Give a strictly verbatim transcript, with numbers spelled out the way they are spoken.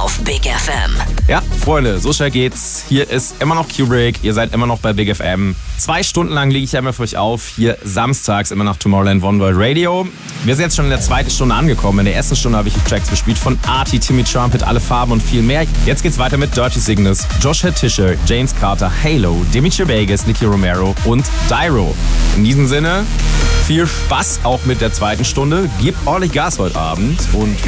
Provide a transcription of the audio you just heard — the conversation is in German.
auf Big F M. Ja, Freunde, so schnell geht's. Hier ist immer noch Kubrick. Ihr seid immer noch bei Big F M. Zwei Stunden lang lege ich ja immer für euch auf. Hier samstags immer noch Tomorrowland One World Radio. Wir sind jetzt schon in der zweiten Stunde angekommen. In der ersten Stunde habe ich die Tracks gespielt von Arty, Timmy Trumpet, Alle Farben und viel mehr. Jetzt geht's weiter mit Dirty Cygnus, Josh Tischer, James Carter, Halo, Dimitri Vegas, Nicky Romero und Dyro. In diesem Sinne, viel Spaß auch mit der zweiten Stunde. Gebt ordentlich Gas heute Abend und